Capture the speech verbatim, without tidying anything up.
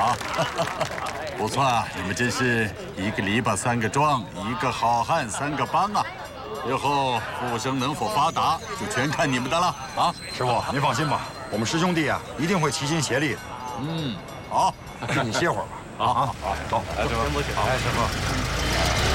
啊！不错啊，你们真是一个篱笆三个桩，一个好汉三个帮啊！日后富生能否发达，就全看你们的了啊！ 师傅，您放心吧，我们师兄弟啊，一定会齐心协力的。 嗯，好， 那你歇会儿吧。啊啊，好，走， 来，师傅， 哎，师傅。